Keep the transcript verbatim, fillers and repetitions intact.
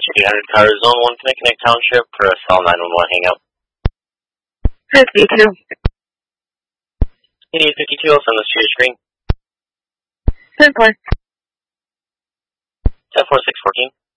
eight hundred Car Zone one, can I connect Township for a cell nine one one hangout? fifty-two. You need fifty-two, I'll send this to your screen. ten four. ten four six fourteen.